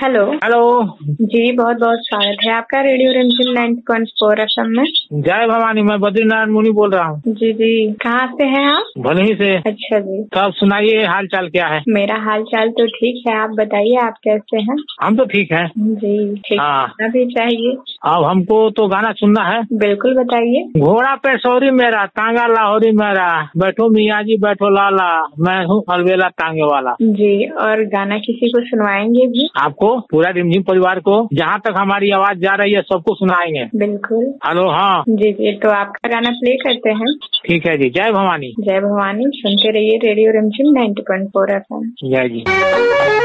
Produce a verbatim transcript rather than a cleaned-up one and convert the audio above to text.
Hello. Hello जी, बहुत बहुत स्वागत है आपका रेडियो रिमझिम नाइन्टी पॉइंट फोर एफएम में। जय भवानी, मैं बद्रीनारायण मुनि बोल रहा हूँ। जी जी, कहाँ से हैं आप? भलही से। अच्छा जी। तो आप सुनाइए, हाल चाल क्या है? मेरा हाल चाल तो ठीक है, आप बताइए आप कैसे हैं? हम तो ठीक हैं। जी ठीक हाँ, भी चाहिए। अब हमको तो गाना सुनना है। बिल्कुल बताइए। घोड़ा पे सौरी मेरा, तांगा लाहौरी मेरा, बैठो मियाँ जी बैठो लाला, मैं हूँ अलवेला तांगे वाला। जी, और गाना किसी को सुनवाएंगे भी? आपको, पूरा रिमझिम परिवार को, जहाँ तक हमारी आवाज जा रही है सबको सुनाएंगे। बिल्कुल। हेलो। हाँ जी जी, तो आपका गाना प्ले करते हैं। ठीक है जी। जय भवानी। जय भवानी। सुनते रहिए रेडियो रिमझिम नाइन्टी पॉइंट फोर एफएम। जय जी।